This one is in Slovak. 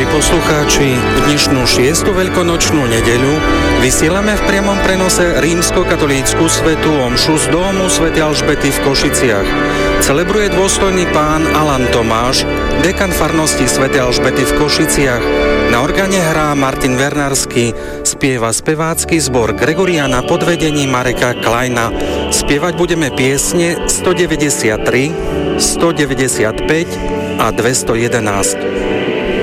poslucháči, dnešnú 6. veľkonočnú nedeľu vysielame v priamom prenose rímskokatolícku svätú omšu z domu svätej Alžbety v Košiciach. Celebruje dôstojný pán Alan Tomáš, dekan farnosti svätej Alžbety v Košiciach. Na orgáne hrá Martin Vernársky, spieva spevácky zbor Gregoriana pod vedením Mareka Kleina. Spievať budeme piesne 193, 195 a 211.